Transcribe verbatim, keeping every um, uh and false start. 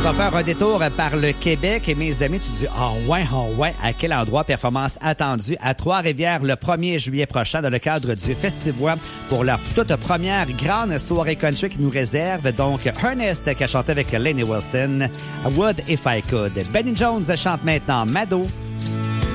On va faire un détour par le Québec et mes amis, tu dis « Ah oh ouais, ah oh ouais, à quel endroit performance attendue à Trois-Rivières le premier juillet prochain dans le cadre du Festivois pour leur toute première grande soirée country qui nous réserve. Donc, Ernest qui a chanté avec Lainey Wilson, Would If I Could. Benny Jones chante maintenant Mado.